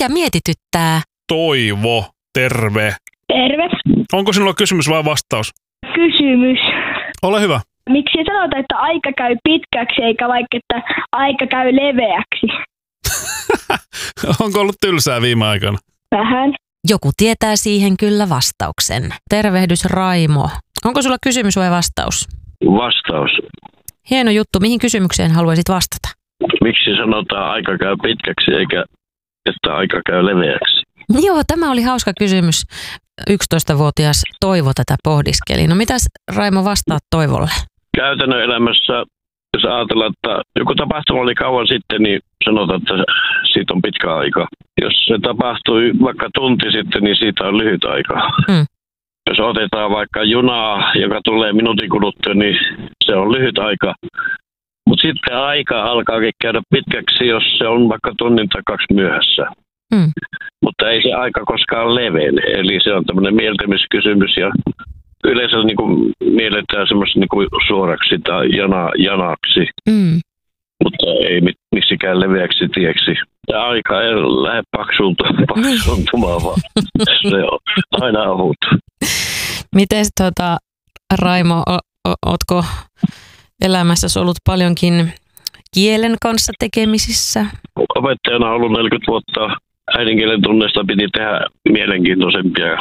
Mikä mietityttää? Toivo, terve. Terve. Onko sinulla kysymys vai vastaus? Kysymys. Ole hyvä. Miksi sanotaan, että aika käy pitkäksi eikä vaikka, että aika käy leveäksi? Onko ollut tylsää viime aikoina? Vähän. Joku tietää siihen kyllä vastauksen. Tervehdys Raimo. Onko sulla kysymys vai vastaus? Vastaus. Hieno juttu. Mihin kysymykseen haluaisit vastata? Miksi sanotaan aika käy pitkäksi eikä että aika käy leveäksi? Joo, tämä oli hauska kysymys. 11-vuotias Toivo tätä pohdiskeli. No mitäs Raimo vastaat Toivolle? Käytännön elämässä, jos ajatellaan, että joku tapahtuma oli kauan sitten, niin sanotaan, että siitä on pitkä aika. Jos se tapahtui vaikka tunti sitten, niin siitä on lyhyt aika. Jos otetaan vaikka junaa, joka tulee minuutin kuluttua, niin se on lyhyt aika. Mutta sitten aika alkaakin käydä pitkäksi, jos se on vaikka tunnin tai 2 myöhässä. Mutta ei se aika koskaan levene. Eli se on tämmöinen mieltämiskysymys ja yleensä niin kuin mielletään semmoista niin kuin suoraksi tai janaksi. Mutta ei miksikään leveäksi tieksi. Tämä aika ei lähde paksuntumaan, vaan se on aina avut. Mites Raimo, ootko elämässäsi ollut paljonkin kielen kanssa tekemisissä? Opettajana on ollut 40 vuotta. Äidinkielen tunneista piti tehdä mielenkiintoisempia